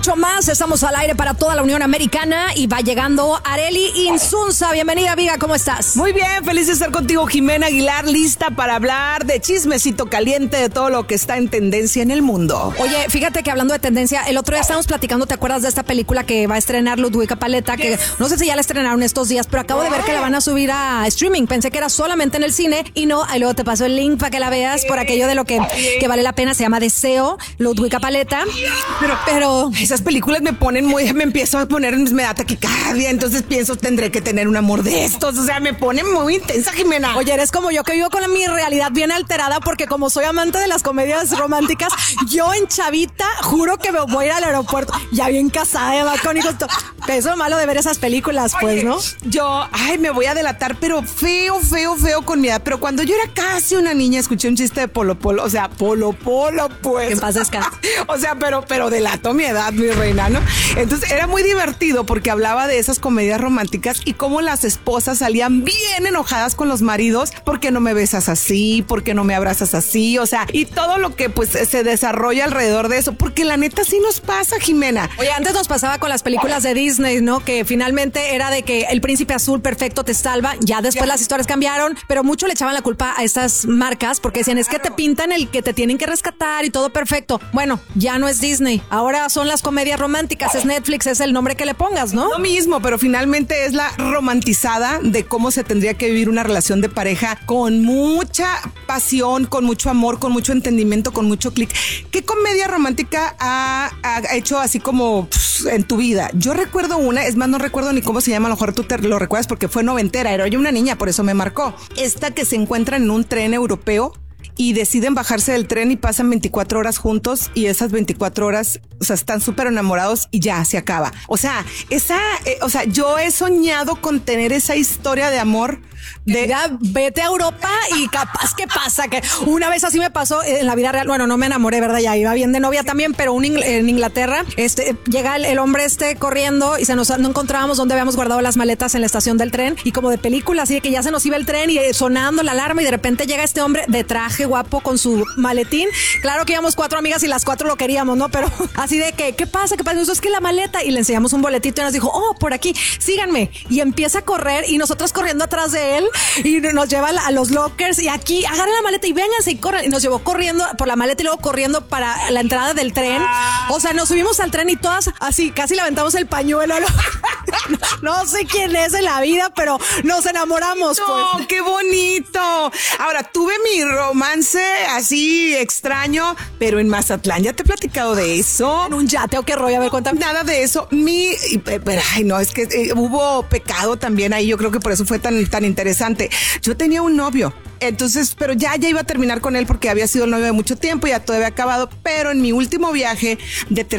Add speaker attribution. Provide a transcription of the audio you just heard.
Speaker 1: mucho más. Estamos al aire para toda la Unión Americana y va llegando Arely Insunza. Bienvenida, amiga, ¿cómo estás?
Speaker 2: Muy bien, feliz de estar contigo, Jimena Aguilar, lista para hablar de chismecito caliente de todo lo que está en tendencia en el mundo.
Speaker 1: Oye, fíjate que hablando de tendencia, el otro día estábamos platicando, ¿te acuerdas de esta película que va a estrenar Ludwika Paleta? Que no sé si ya la estrenaron estos días, pero acabo de ver que la van a subir a streaming. Pensé que era solamente en el cine y no, ahí luego te paso el link para que la veas por aquello de lo que vale la pena. Se llama Deseo, Ludwika Paleta. Pero
Speaker 2: esas películas me empiezo a poner, me da taquicardia, entonces pienso, tendré que tener un amor de estos, o sea, me pone muy intensa, Jimena.
Speaker 1: Oye, eres como yo que vivo con mi realidad bien alterada porque como soy amante de las comedias románticas, yo en chavita juro que me voy a ir al aeropuerto ya bien casada, ya va con hijos. Eso es lo malo de ver esas películas, pues, ¿no?
Speaker 2: Yo, me voy a delatar, pero feo con mi edad, pero cuando yo era casi una niña escuché un chiste de Polo Polo, o sea, Polo Polo, pues.
Speaker 1: En paz descanse.
Speaker 2: O sea, pero delató mi edad, mi reina, ¿no? Entonces era muy divertido porque hablaba de esas comedias románticas y cómo las esposas salían bien enojadas con los maridos, porque no me besas así, porque no me abrazas así, o sea, y todo lo que pues se desarrolla alrededor de eso, porque la neta sí nos pasa, Jimena.
Speaker 1: Oye, antes nos pasaba con las películas de Disney, ¿no? Que finalmente era de que el príncipe azul perfecto te salva, ya después las historias cambiaron, pero mucho le echaban la culpa a estas marcas porque decían, es que te pintan el que te tienen que rescatar y todo perfecto. Bueno, ya no es Disney, ahora son las comedias románticas, es Netflix, es el nombre que le pongas, ¿no?
Speaker 2: Lo mismo, pero finalmente es la romantizada de cómo se tendría que vivir una relación de pareja con mucha pasión, con mucho amor, con mucho entendimiento, con mucho clic. ¿Qué comedia romántica ha hecho así como en tu vida? Yo recuerdo una, es más, no recuerdo ni cómo se llama, a lo mejor tú te lo recuerdas porque fue noventera, era yo una niña, por eso me marcó. Esta que se encuentran en un tren europeo y deciden bajarse del tren y pasan 24 horas juntos y esas 24 horas, o sea, están súper enamorados y ya se acaba. O sea, yo he soñado con tener esa historia de amor.
Speaker 1: Ya vete a Europa y capaz que pasa, que una vez así me pasó en la vida real. Bueno, no me enamoré, ¿verdad? Ya iba bien de novia también, pero en Inglaterra, llega el hombre corriendo y no encontrábamos dónde habíamos guardado las maletas en la estación del tren y como de película, así de que ya se nos iba el tren y sonando la alarma y de repente llega este hombre de traje guapo con su maletín. Claro que íbamos 4 amigas y las 4 lo queríamos, ¿no? Pero así de que, ¿qué pasa? ¿Qué pasa? Eso es que la maleta, y le enseñamos un boletito y nos dijo, por aquí, síganme. Y empieza a correr y nosotras corriendo atrás de él y nos lleva a los lockers y aquí agarren la maleta y vénganse y corran, y nos llevó corriendo por la maleta y luego corriendo para la entrada del tren. O sea, nos subimos al tren y todas así casi le aventamos el pañuelo. No sé quién es en la vida, pero nos enamoramos.
Speaker 2: No,
Speaker 1: pues.
Speaker 2: ¡Qué bonito! Ahora, tuve mi romance así extraño, pero en Mazatlán. ¿Ya te he platicado de eso?
Speaker 1: ¿En un yate o qué rollo? A ver, cuéntame.
Speaker 2: Nada de eso. Pero, no, es que hubo pecado también ahí. Yo creo que por eso fue tan interesante. Yo tenía un novio. Entonces, pero ya iba a terminar con él porque había sido el novio de mucho tiempo, ya todo había acabado, pero en mi último viaje de